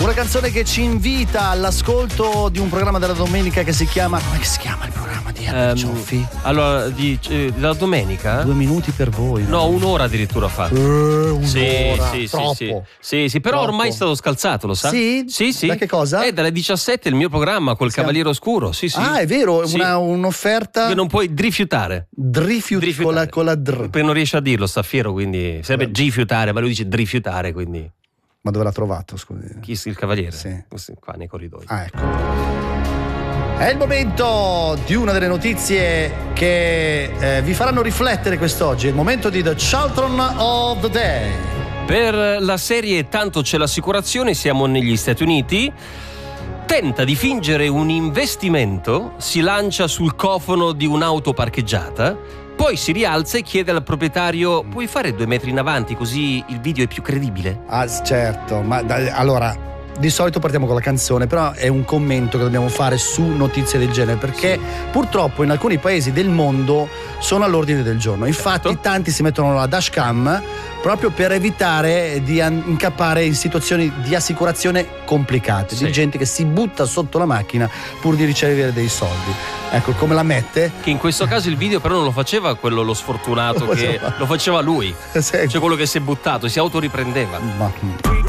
Una canzone che ci invita all'ascolto di un programma della domenica che si chiama... Come si chiama il programma di Henry Cioffi? Allora, della domenica? 2 minuti per voi. No, un'ora addirittura fa. Un'ora, Sì, troppo. sì, però Troppo. ormai è stato scalzato, lo sa? Sì? Sì. Da che cosa? È dalle 17 il mio programma col Siamo- Cavaliere Oscuro, sì. Ah, è vero, Sì. un'offerta... Che non puoi rifiutare. Drifiutare con la dr. Perché non riesce a dirlo, sta fiero, quindi sarebbe rifiutare, ma lui dice rifiutare, quindi Ma dove l'ha trovato, scusi? chi il Cavaliere? Sì. Qua nei corridoi. Ah, ecco. È il momento di una delle notizie che vi faranno riflettere quest'oggi. È il momento di The Charlton of the Day. Per la serie Tanto c'è l'assicurazione, siamo negli Stati Uniti. Tenta di fingere un investimento, si lancia sul cofano di un'auto parcheggiata, poi si rialza e chiede al proprietario: puoi fare 2 metri in avanti così il video è più credibile? Ah, certo, ma allora, di solito partiamo con la canzone, però è un commento che dobbiamo fare su notizie del genere, perché purtroppo in alcuni paesi del mondo sono all'ordine del giorno. Infatti Certo. tanti si mettono la dashcam proprio per evitare di incappare in situazioni di assicurazione complicate, Sì. di gente che si butta sotto la macchina pur di ricevere dei soldi. Ecco, come la mette? Che in questo caso il video però non lo faceva quello, lo sfortunato, Lo che faceva. lo faceva lui. Sì. Cioè quello che si è buttato, si autoriprendeva. Ma